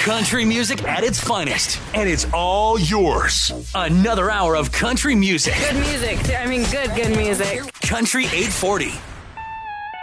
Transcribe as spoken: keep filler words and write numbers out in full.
Country music at its finest. And it's all yours. Another hour of country music. Good music. I mean, good, good music. Country eight forty.